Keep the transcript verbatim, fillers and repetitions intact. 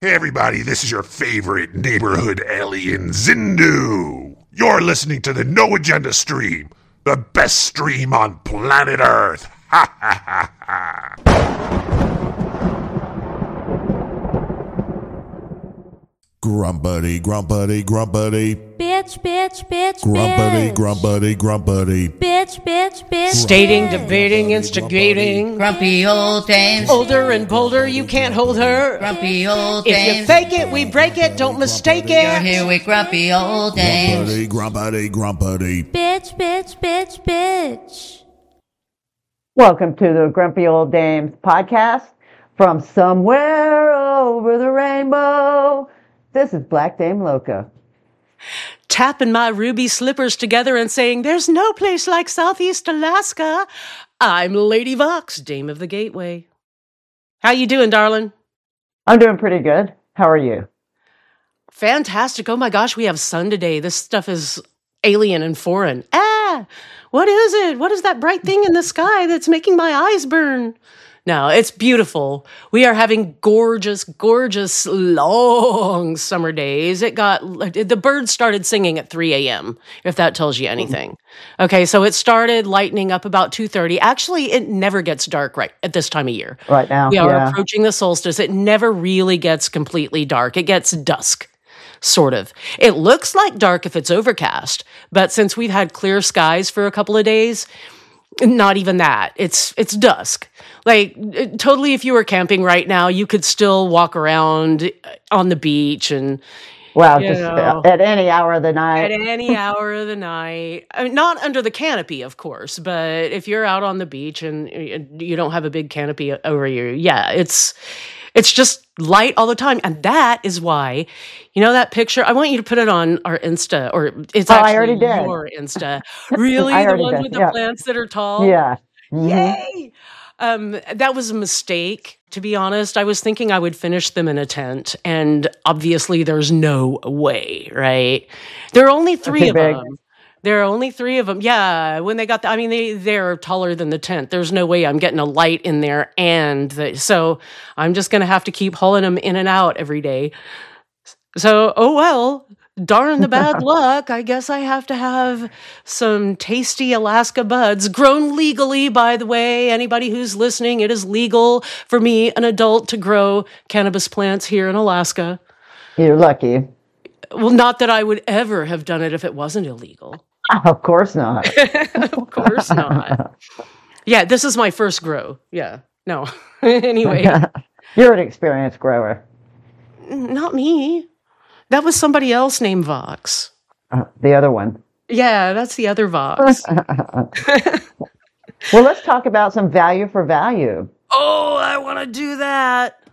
Hey everybody, this is your favorite neighborhood alien, Zindu. You're listening to the No Agenda stream, the best stream on planet Earth. Ha ha ha ha. Grumpity, grumpity, grumpity. Bitch, bitch, bitch, Grumpity, bitch. grumpity, grumpity. Bitch, bitch, bitch. Stating, bitch. debating, instigating. Grumpy old dames. Older and bolder, you can't hold her. Grumpy old If dames. you fake it, we break it. Don't mistake You're it. here with grumpy old dames. Grumpity, grumpity, grumpity. Bitch, bitch, bitch, bitch. Welcome to the Grumpy Old Dames podcast from somewhere over the rainbow. This is Black Dame Loca. Tapping my ruby slippers together and saying, "There's no place like Southeast Alaska." I'm Lady Vox, Dame of the Gateway. How you doing, darling? I'm doing pretty good. How are you? Fantastic. Oh my gosh, we have sun today. This stuff is alien and foreign. Ah, what is it? What is that bright thing in the sky that's making my eyes burn? No, it's beautiful. We are having gorgeous, gorgeous, long summer days. It got, the birds started singing at three a.m., if that tells you anything. Okay, so it started lightening up about two thirty. Actually, it never gets dark right at this time of year. Right now, We are yeah. approaching the solstice. It never really gets completely dark. It gets dusk. Sort of. It looks like dark if it's overcast, but since we've had clear skies for a couple of days, not even that. It's it's dusk. Like, totally, if you were camping right now, you could still walk around on the beach and, Wow, you just know, at any hour of the night. at any hour of the night. I mean, not under the canopy, of course, but if you're out on the beach and you don't have a big canopy over you, yeah, it's it's just light all the time. And that is why, you know, that picture, I want you to put it on our Insta, or it's Oh, actually I already did. your Insta. Really? I The already ones did, with the yeah. plants that are tall? Yeah. Mhm. Yay! Um, that was a mistake, to be honest. I was thinking I would finish them in a tent, and obviously there's no way, right? There are only three too of big. them. There are only three of them. Yeah, when they got the, I mean, they, they're taller than the tent. There's no way I'm getting a light in there, and the, so I'm just going to have to keep hauling them in and out every day. So, oh well. Darn the bad luck. I guess I have to have some tasty Alaska buds, grown legally, by the way. Anybody who's listening, it is legal for me, an adult, to grow cannabis plants here in Alaska. You're lucky. Well, not that I would ever have done it if it wasn't illegal. Of course not. Of course not. Yeah, this is my first grow. Yeah, no. Anyway, You're an experienced grower. not me. That was somebody else named Vox. Uh, the other one. Yeah, that's the other Vox. Well, let's talk about some value for value. Oh, I want to do that.